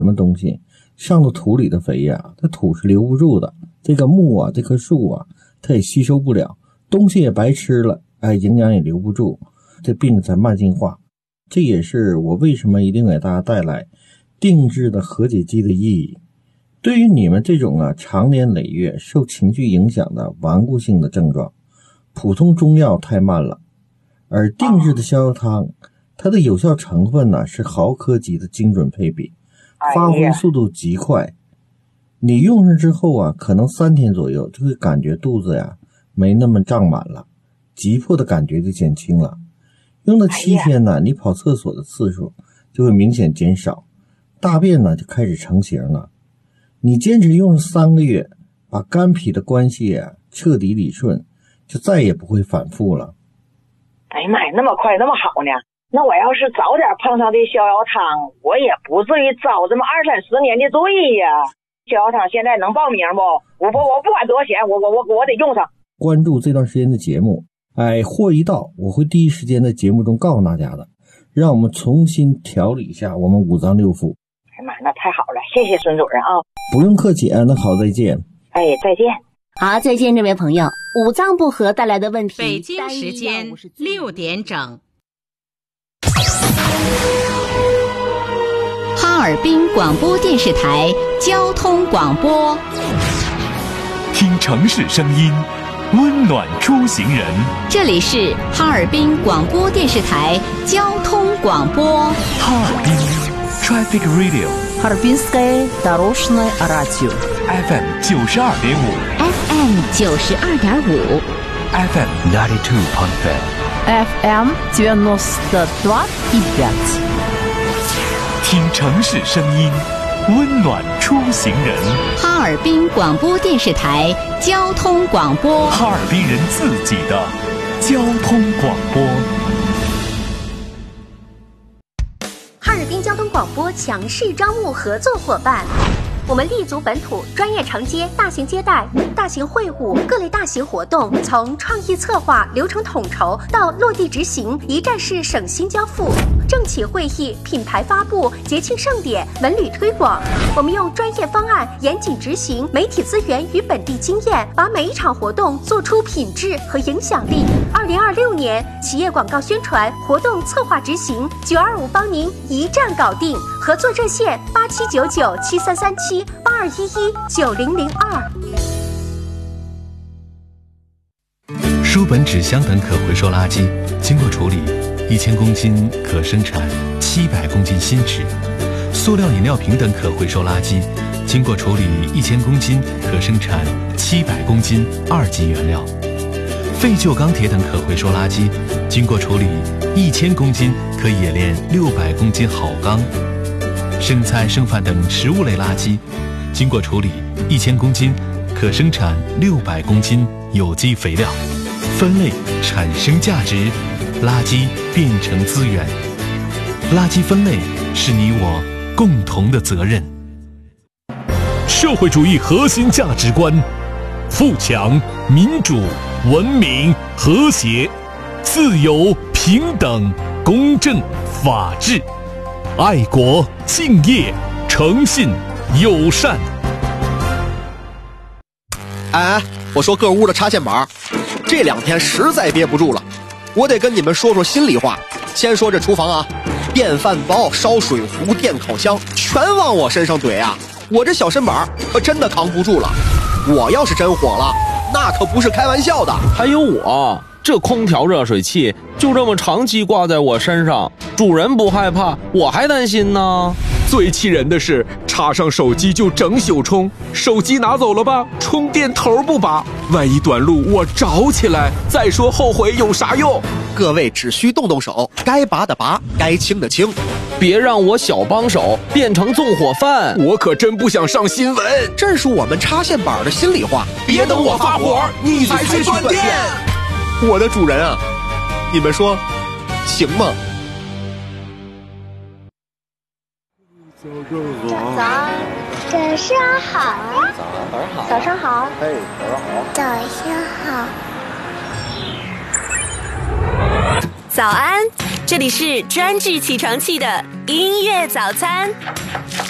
什么东西上到土里的肥呀，它土是留不住的，这个木啊，这棵树啊，它也吸收不了，东西也白吃了，营养也留不住，这病才慢性化。这也是我为什么一定给大家带来定制的和解剂的意义。对于你们这种长年累月受情绪影响的顽固性的症状，普通中药太慢了，而定制的逍遥汤，它的有效成分呢是毫克级的精准配比，发挥速度极快。你用上之后啊，可能3天左右就会感觉肚子呀没那么胀满了，急迫的感觉就减轻了。用到7天呢，你跑厕所的次数就会明显减少，大便呢就开始成型了。你坚持用3个月，把肝脾的关系啊彻底理顺，就再也不会反复了。 哎呀妈呀，那么快那么好呢？那我要是早点碰上这逍遥汤，我也不至于遭这么20-30年的罪呀。逍遥汤现在能报名不？我不管多少钱，我得用上。 关注这段时间的节目，货一到我会第一时间在节目中告诉大家的，让我们重新调理一下我们五脏六腑。 哎妈，那太好了，谢谢孙主任啊！ 不用客气啊，那好，再见。 再见。 好，再见，这位朋友。五脏不和带来的问题， 北京时间6点整。 哈尔滨广播电视台交通广播， 听城市声音，温暖出行人。 这里是哈尔滨广播电视台交通广播。 哈尔滨 Traffic Radio， Харбинское дорожное радио FM 92.5 FM 92.5 FM 92.5 FM 92.5。 听城市声音，温暖出行人。 哈尔滨广播电视台交通广播， 哈尔滨人自己的交通广播。 哈尔滨交通广播强势招募合作伙伴。我们立足本土，专业承接大型接待、大型会务、各类大型活动，从创意策划、流程统筹到落地执行，一站式省心交付。政企会议、品牌发布、节庆盛典、文旅推广，我们用专业方案严谨执行，媒体资源与本地经验，把每一场活动做出品质和影响力。2026年企业广告宣传活动策划执行，925帮您一站搞定。合作热线8799733782119002。 书本、纸箱等可回收垃圾经过处理，1000公斤可生产700公斤新纸；塑料饮料瓶等可回收垃圾经过处理1000公斤可生产700公斤2级原料；废旧钢铁等可回收垃圾经过处理1000公斤可冶炼600公斤好钢；剩菜剩饭等食物类垃圾经过处理1000公斤可生产600公斤有机肥料。分类产生价值，垃圾变成资源。垃圾分类是你我共同的责任。 社会主义核心价值观：富强、民主、文明、和谐、自由、平等、公正、法治、爱国、敬业、诚信、友善。 我说各屋的插线板，这2天实在憋不住了，我得跟你们说说心里话。先说这厨房啊，电饭煲、烧水壶、电烤箱全往我身上怼啊，我这小身板真的扛不住了。我要是真火了，那可不是开玩笑的。 还有我这空调热水器就这么长期挂在我身上，主人不害怕，我还担心呢。 最气人的是，插上手机就整宿充，手机拿走了吧，充电头不拔，万一短路我着起来，再说后悔有啥用？ 各位只需动动手，该拔的拔，该清的清， 别让我小帮手变成纵火犯， 我可真不想上新闻。 这是我们插线板的心里话， 别等我发火，你才去断电。 我的主人啊，你们说行吗？ 早上好呀！早上好！ 嘿，早上好！ 早上好！ 早安，这里是专治起床气的音乐早餐。